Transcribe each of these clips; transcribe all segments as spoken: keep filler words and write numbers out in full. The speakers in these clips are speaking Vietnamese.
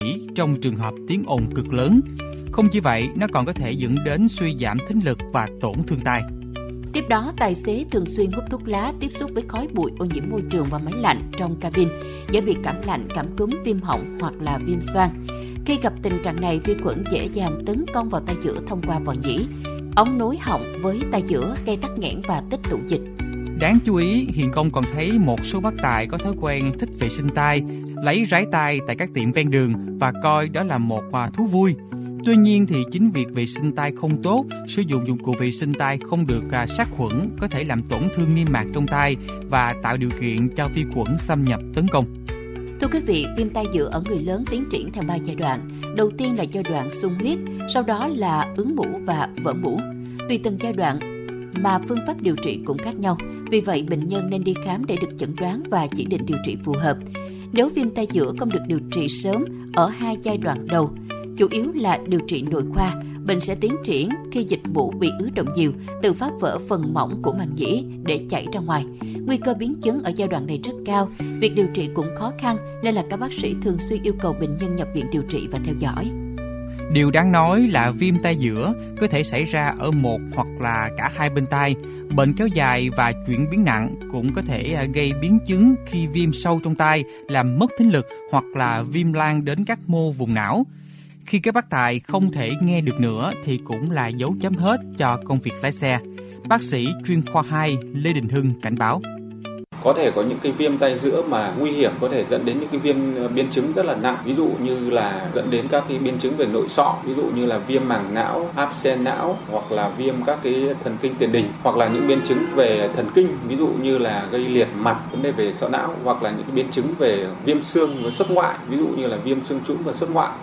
trong trường hợp tiếng ồn cực lớn. Không chỉ vậy, nó còn có thể dẫn đến suy giảm thính lực và tổn thương tai. Tiếp đó, tài xế thường xuyên hút thuốc lá, tiếp xúc với khói bụi, ô nhiễm môi trường và máy lạnh trong cabin, dễ bị cảm lạnh, cảm cúm, viêm họng hoặc là viêm xoang. Khi gặp tình trạng này, vi khuẩn dễ dàng tấn công vào tai giữa thông qua vòi nhĩ, ống nối họng với tai giữa, gây tắc nghẽn và tích tụ dịch. Đáng chú ý, Hiền Công còn thấy một số bác tài có thói quen thích vệ sinh tai, lấy rái tai tại các tiệm ven đường và coi đó là một thú vui. Tuy nhiên thì chính việc vệ sinh tai không tốt, sử dụng dụng cụ vệ sinh tai không được sát khuẩn có thể làm tổn thương niêm mạc trong tai và tạo điều kiện cho vi khuẩn xâm nhập tấn công. Thưa quý vị, viêm tai giữa ở người lớn tiến triển theo ba giai đoạn. Đầu tiên là giai đoạn xung huyết, sau đó là ứ mũ và vỡ mũ. Tùy từng giai đoạn mà phương pháp điều trị cũng khác nhau. Vì vậy, bệnh nhân nên đi khám để được chẩn đoán và chỉ định điều trị phù hợp. Nếu viêm tai giữa không được điều trị sớm ở hai giai đoạn đầu, chủ yếu là điều trị nội khoa, bệnh sẽ tiến triển khi dịch mũ bị ứ động nhiều, tự phá vỡ phần mỏng của màng nhĩ để chảy ra ngoài. Nguy cơ biến chứng ở giai đoạn này rất cao, việc điều trị cũng khó khăn nên là các bác sĩ thường xuyên yêu cầu bệnh nhân nhập viện điều trị và theo dõi. Điều đáng nói là viêm tai giữa có thể xảy ra ở một hoặc là cả hai bên tai. Bệnh kéo dài và chuyển biến nặng cũng có thể gây biến chứng khi viêm sâu trong tai, làm mất thính lực hoặc là viêm lan đến các mô vùng não. Khi các bác tài không thể nghe được nữa thì cũng là dấu chấm hết cho công việc lái xe. Bác sĩ chuyên khoa hai Lê Đình Hưng cảnh báo. Có thể có những cái viêm tai giữa mà nguy hiểm, có thể dẫn đến những cái viêm biến chứng rất là nặng, ví dụ như là dẫn đến các cái biến chứng về nội sọ, ví dụ như là viêm màng não, áp xe não hoặc là viêm các cái thần kinh tiền đình, hoặc là những biến chứng về thần kinh, ví dụ như là gây liệt mặt, vấn đề về sọ não, hoặc là những cái biến chứng về viêm xương và xuất ngoại, ví dụ như là viêm xương trũng và xuất ngoại.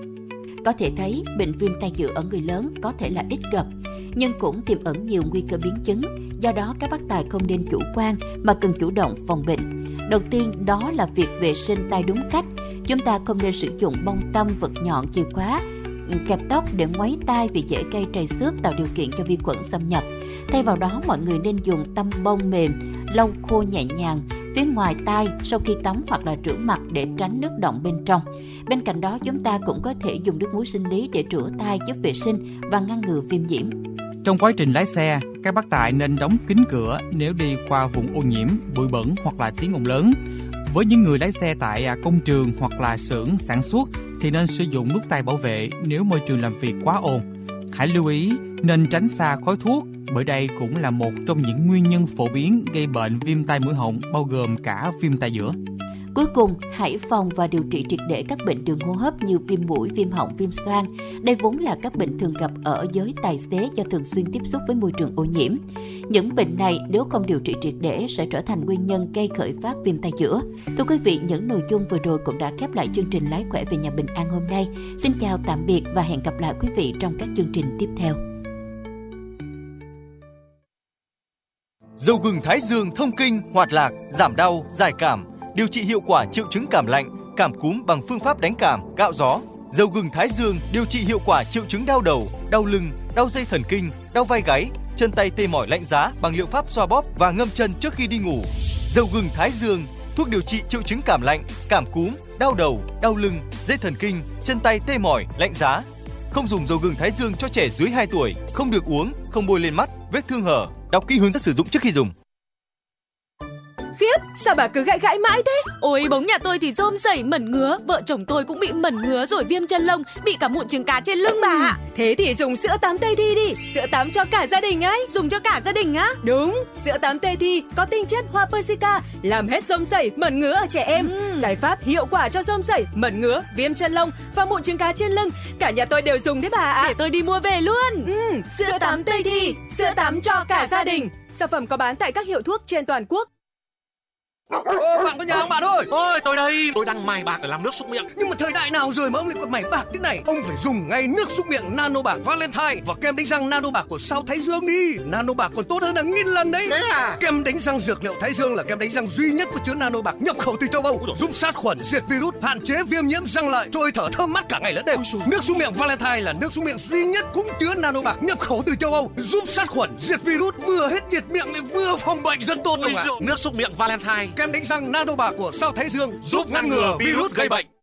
Có thể thấy bệnh viêm tai giữa ở người lớn có thể là ít gặp, nhưng cũng tiềm ẩn nhiều nguy cơ biến chứng. Do đó, các bác tài không nên chủ quan mà cần chủ động phòng bệnh. Đầu tiên đó là việc vệ sinh tai đúng cách. Chúng ta không nên sử dụng bông tăm, vật nhọn, chìa khóa, kẹp tóc để ngoáy tai vì dễ gây trầy xước, tạo điều kiện cho vi khuẩn xâm nhập. Thay vào đó, mọi người nên dùng tăm bông mềm, lau khô nhẹ nhàng phía ngoài tai sau khi tắm hoặc là rửa mặt để tránh nước đọng bên trong. Bên cạnh đó, chúng ta cũng có thể dùng nước muối sinh lý để rửa tai giúp vệ sinh và ngăn ngừa viêm nhiễm. Trong quá trình lái xe, các bác tài nên đóng kín cửa nếu đi qua vùng ô nhiễm, bụi bẩn hoặc là tiếng ồn lớn. Với những người lái xe tại công trường hoặc là xưởng sản xuất thì nên sử dụng nút tai bảo vệ nếu môi trường làm việc quá ồn. Hãy lưu ý nên tránh xa khói thuốc, bởi đây cũng là một trong những nguyên nhân phổ biến gây bệnh viêm tai mũi họng, bao gồm cả viêm tai giữa. Cuối cùng, hãy phòng và điều trị triệt để các bệnh đường hô hấp như viêm mũi, viêm họng, viêm xoang. Đây vốn là các bệnh thường gặp ở giới tài xế do thường xuyên tiếp xúc với môi trường ô nhiễm. Những bệnh này nếu không điều trị triệt để sẽ trở thành nguyên nhân gây khởi phát viêm tai giữa. Thưa quý vị, những nội dung vừa rồi cũng đã khép lại chương trình Lái khỏe về nhà bình an hôm nay. Xin chào tạm biệt và hẹn gặp lại quý vị trong các chương trình tiếp theo. Dầu gừng Thái Dương thông kinh, hoạt lạc, giảm đau, giải cảm, điều trị hiệu quả triệu chứng cảm lạnh, cảm cúm bằng phương pháp đánh cảm, gạo gió. Dầu gừng Thái Dương điều trị hiệu quả triệu chứng đau đầu, đau lưng, đau dây thần kinh, đau vai gáy, chân tay tê mỏi lạnh giá bằng liệu pháp xoa bóp và ngâm chân trước khi đi ngủ. Dầu gừng Thái Dương, thuốc điều trị triệu chứng cảm lạnh, cảm cúm, đau đầu, đau lưng, dây thần kinh, chân tay tê mỏi, lạnh giá. Không dùng dầu gừng Thái Dương cho trẻ dưới hai tuổi, không được uống, không bôi lên mắt, vết thương hở. Đọc kỹ hướng dẫn sử dụng trước khi dùng. Khiếp, sao bà cứ gãi gãi mãi thế? Ôi, bóng nhà tôi thì rôm rẩy mẩn ngứa, vợ chồng tôi cũng bị mẩn ngứa rồi viêm chân lông, bị cả mụn trứng cá trên lưng bà ạ. Thế thì dùng sữa tắm Tây Thi đi, sữa tắm cho cả gia đình ấy. Dùng cho cả gia đình á? Đúng, sữa tắm Tây Thi có tinh chất hoa persica, làm hết rôm rẩy, mẩn ngứa ở trẻ em. Ừ. Giải pháp hiệu quả cho rôm rẩy, mẩn ngứa, viêm chân lông và mụn trứng cá trên lưng. Cả nhà tôi đều dùng đấy bà ạ. Để tôi đi mua về luôn. Ừ, sữa, sữa tắm Tây Thi, sữa tắm cho cả gia đình. Sản phẩm có bán tại các hiệu thuốc trên toàn quốc. Ô, bạn có nhà không bạn ơi? Ôi, tôi đây, tôi đang mài bạc để làm nước súc miệng. Nhưng mà thời đại nào rồi mà ông lại còn mài bạc thế này? Ông phải dùng ngay nước súc miệng Nano Bạc Valentine và kem đánh răng Nano Bạc của Sao Thái Dương đi. Nano Bạc còn tốt hơn hàng nghìn lần đấy. Thế à? Kem đánh răng dược liệu Thái Dương là kem đánh răng duy nhất có chứa Nano Bạc nhập khẩu từ châu Âu, giúp sát khuẩn, diệt virus, hạn chế viêm nhiễm răng lợi, trôi thở thơm mát cả ngày lẫn đêm. Nước súc miệng Valentine là nước súc miệng duy nhất cũng chứa Nano Bạc nhập khẩu từ châu Âu, giúp sát khuẩn, diệt virus, vừa hết nhiệt miệng lại vừa phòng bệnh rất tốt. Nước súc miệng Valentine, kem đánh răng Nano Bạc của Sao Thái Dương giúp ngăn ngừa virus gây bệnh.